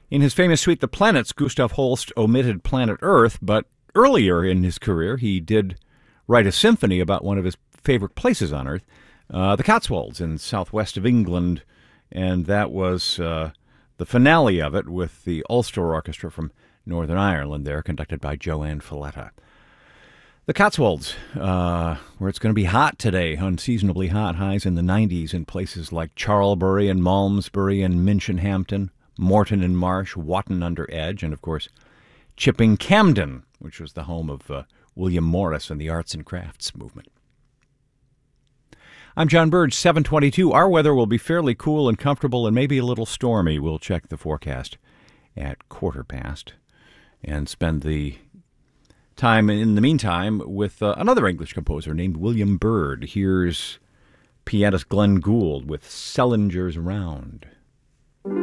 In his famous suite, The Planets, Gustav Holst omitted planet Earth, but earlier in his career, he did write a symphony about one of his favorite places on Earth, the Cotswolds in southwest of England, and that was the finale of it with the Ulster Orchestra from Northern Ireland there, conducted by Joanne Falletta. The Cotswolds, where it's going to be hot today, unseasonably hot, highs in the 90s in places like Charlbury and Malmesbury and Minchinhampton, Morton and Marsh, Watton-under-Edge, and, of course, Chipping Campden, which was the home of William Morris and the arts and crafts movement. I'm John Burge, 722. Our weather will be fairly cool and comfortable and maybe a little stormy. We'll check the forecast at 15:15 and spend the time in the meantime with another English composer named William Byrd. Here's pianist Glenn Gould with Sellinger's Round.